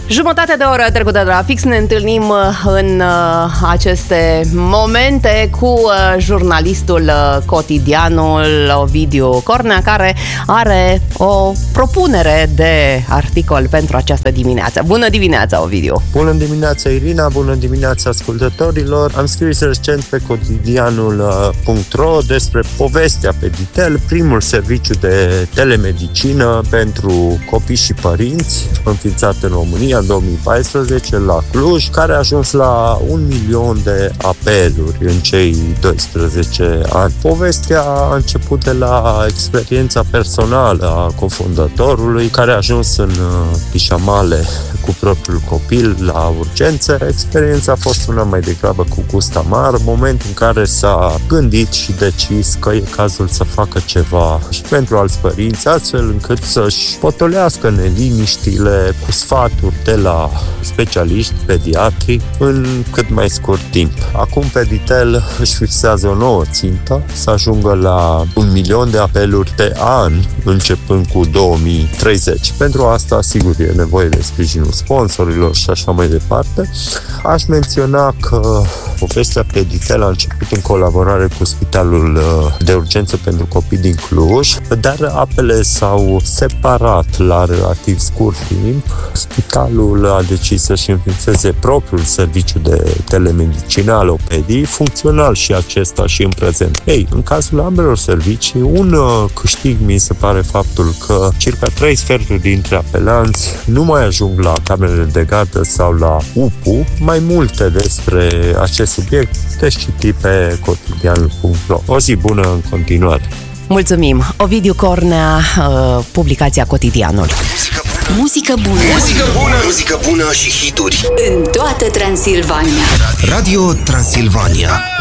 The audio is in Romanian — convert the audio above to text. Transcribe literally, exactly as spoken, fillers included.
Jumătate de oră trecută de la fix ne întâlnim în aceste momente cu jurnalistul Cotidianul Ovidiu Cornea, care are o propunere de articol pentru această dimineață. Bună dimineața, Ovidiu! Bună dimineața, Irina! Bună dimineața, ascultătorilor! Am scris recent pe cotidianul punct ro despre povestea Peditel, primul serviciu de telemedicină pentru copii și părinți, înființat în România în două mii paisprezece la Cluj, care a ajuns la un milion de apeluri în cei doisprezece ani. Povestea a început de la experiența personală a cofondatorului, care a ajuns în pișamale cu propriul copil la urgențe. Experiența a fost una mai degrabă cu gust amar, moment în care s-a gândit și decis că e cazul să facă ceva și pentru alți părinți, astfel încât să-și potolească neliniștile cu sfaturi de la specialiști pediatri în cât mai scurt timp. Acum Peditel își fixează o nouă țintă, să ajungă la un milion de apeluri pe an, începând cu două mii treizeci. Pentru asta, sigur, e nevoie de sprijinul sponsorilor și așa mai departe. Aș menționa că povestea Peditel a început în colaborare cu Spitalul de Urgență pentru Copii din Cluj, dar apele s-au separat la relativ scurt timp. Spitalul a decis să-și înființeze propriul serviciu de telemedicină Alopedii, funcțional și acesta și în prezent. Ei, în cazul ambelor servicii, un câștig mi se pare faptul că circa trei sferturi dintre apelanți nu mai ajung la camerele de gardă sau la U P U. Mai multe despre acest subiect puteți citi pe cotidianul punct ro. O zi bună în continuare! Mulțumim! Ovidiu Cornea, publicația Cotidianul. Muzică bună! Muzică bună! Muzică bună și hituri în toată Transilvania. Radio Transilvania.